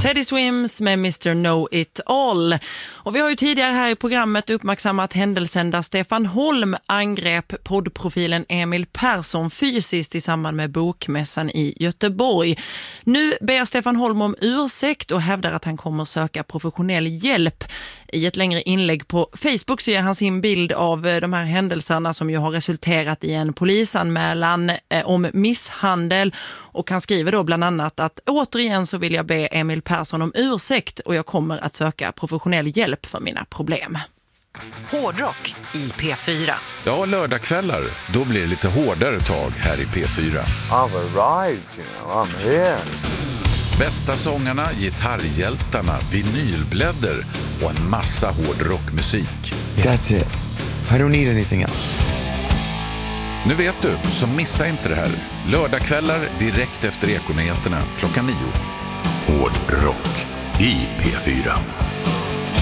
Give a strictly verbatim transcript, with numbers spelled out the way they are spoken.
Teddy Swims med mister Know It All. Och vi har ju tidigare här i programmet uppmärksammat händelsen där Stefan Holm angrep poddprofilen Emil Persson fysiskt i samband med bokmässan i Göteborg. Nu ber Stefan Holm om ursäkt och hävdar att han kommer söka professionell hjälp. I ett längre inlägg på Facebook så ger han sin bild av de här händelserna som ju har resulterat i en polisanmälan om misshandel. Och han skriver då bland annat att återigen så vill jag be Emil Persson om ursäkt och jag kommer att söka professionell hjälp för mina problem. Hårdrock i P fyra. Ja, lördagskvällar. Då blir det lite hårdare tag här i P fyra. I've arrived, you know, I'm here. Bästa sångarna, gitarrhjältarna, vinylblädder och en massa hårdrockmusik. That's it. I don't need anything else. Nu vet du, så missa inte det här. Lördagskvällar direkt efter Ekonyheterna klockan nio. Hårdrock i P fyra.